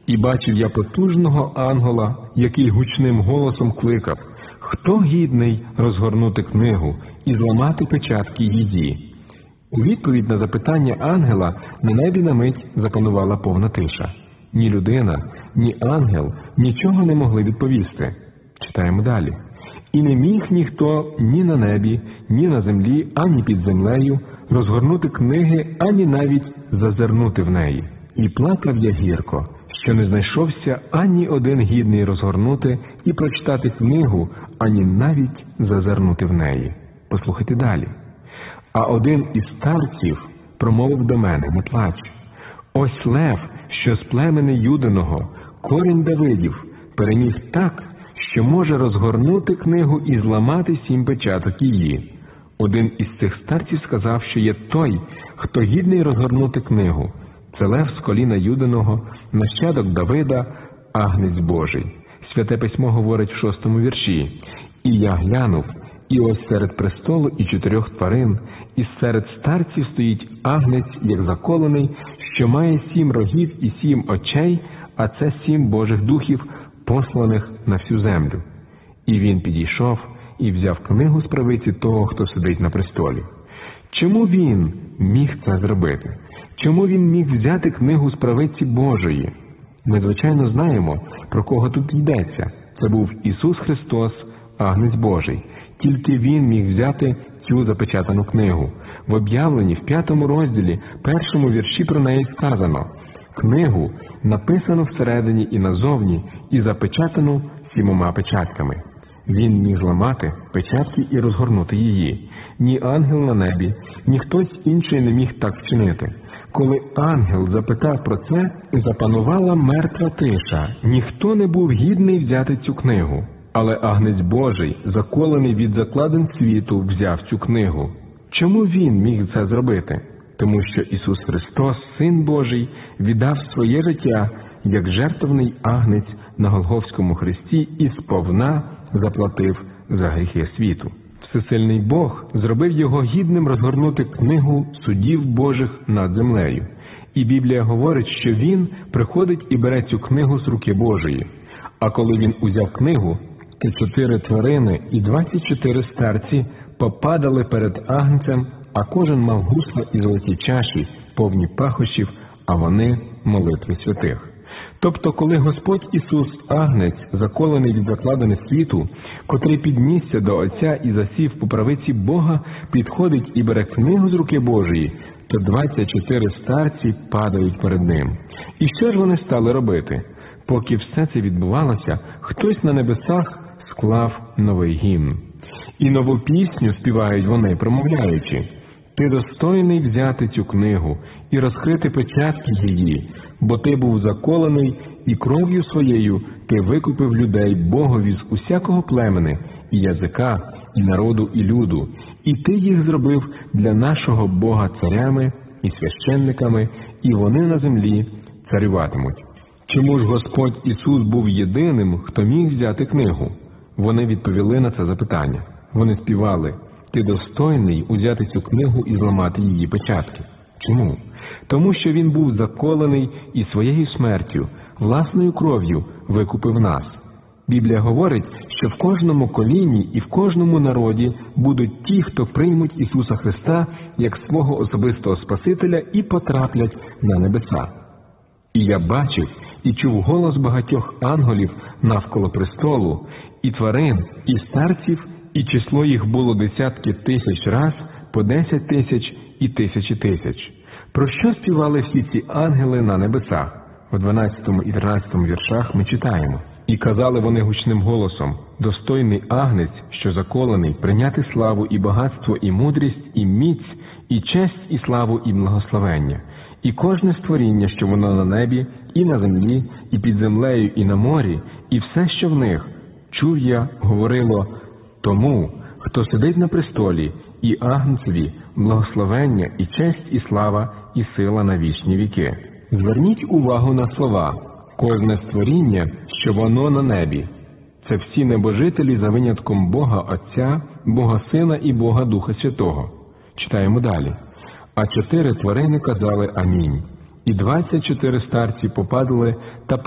І бачив я потужного ангела, який гучним голосом кликав: «Хто гідний розгорнути книгу і зламати печатки її?» У відповідь на запитання ангела на небі на мить запанувала повна тиша. Ні людина, ні ангел нічого не могли відповісти. Читаємо далі. «І не міг ніхто ні на небі, ні на землі, ані під землею розгорнути книги, ані навіть зазирнути в неї. І плакав я гірко, що не знайшовся ані один гідний розгорнути і прочитати книгу, ані навіть зазирнути в неї». Послухайте далі. «А один із старців промовив до мене: не плач. Ось лев, що з племени Юдиного, корінь Давидів, переміг так, що може розгорнути книгу і зламати 7 печаток її. Один із цих старців сказав, що є той, хто гідний розгорнути книгу. Це лев з коліна Юдиного, нащадок Давида, агнець Божий». Святе письмо говорить в 6-му вірші: «І я глянув, і ось серед престолу і 4 тварин, і серед старців стоїть агнець, як заколений, що має 7 рогів і 7 очей, а це 7 Божих духів, посланих на всю землю. І він підійшов і взяв книгу з правиці того, хто сидить на престолі». Чому він міг це зробити? Чому він міг взяти книгу з правиці Божої? Ми, звичайно, знаємо, про кого тут йдеться. Це був Ісус Христос, агнець Божий. Тільки Він міг взяти цю запечатану книгу. В об'явленні, в 5-му розділі, 1-му вірші про неї сказано: «Книгу написано всередині і назовні, і запечатану 7 печатками». Він міг зламати печатки і розгорнути її. Ні ангел на небі, ні хтось інший не міг так вчинити. Коли ангел запитав про це, запанувала мертва тиша. Ніхто не був гідний взяти цю книгу. Але агнець Божий, заколений від закладин світу, взяв цю книгу. Чому він міг це зробити? Тому що Ісус Христос, Син Божий, віддав своє життя як жертвений агнець на Голгофському хресті і сповна заплатив за гріхи світу. Всесильний Бог зробив його гідним розгорнути книгу судів Божих над землею. І Біблія говорить, що він приходить і бере цю книгу з руки Божої. А коли він узяв книгу, то 4 тварини і 24 старці попадали перед агнцем, а кожен мав гусла і золоті чаші, повні пахощів, а вони – молитви святих. Тобто, коли Господь Ісус, агнець, заколений від закладини світу, котрий піднісся до Отця і засів по правиці Бога, підходить і бере книгу з руки Божої, то 24 старці падають перед ним. І що ж вони стали робити? Поки все це відбувалося, хтось на небесах склав новий гімн. І нову пісню співають вони, промовляючи: «Ти достойний взяти цю книгу і розкрити печатки її, бо ти був заколений, і кров'ю своєю ти викупив людей Богові з усякого племени, і язика, і народу, і люду, і ти їх зробив для нашого Бога царями і священниками, і вони на землі царюватимуть». Чому ж Господь Ісус був єдиним, хто міг взяти книгу? Вони відповіли на це запитання. Вони співали: «Ти достойний узяти цю книгу і зламати її печатки». Чому? Тому що він був заколений і своєю смертю, власною кров'ю викупив нас. Біблія говорить, що в кожному коліні і в кожному народі будуть ті, хто приймуть Ісуса Христа як свого особистого Спасителя і потраплять на небеса. І я бачив і чув голос багатьох ангелів навколо престолу, і тварин, і старців, і число їх було десятки тисяч раз, по 10 тисяч і тисячі тисяч. Про що співали всі ці ангели на небесах? В 12 і 13 віршах ми читаємо: «І казали вони гучним голосом: достойний агнець, що заколений, прийняти славу і багатство, і мудрість, і міць, і честь, і славу, і благословення. І кожне створіння, що воно на небі, і на землі, і під землею, і на морі, і все, що в них, чув я, говорило: тому, хто сидить на престолі, і агнцеві, благословення, і честь, і слава, і сила на вічні віки». Зверніть увагу на слова «кожне створіння, що воно на небі». Це всі небожителі за винятком Бога Отця, Бога Сина і Бога Духа Святого. Читаємо далі. А 4 тварини казали «Амінь». І 24 старці попадали та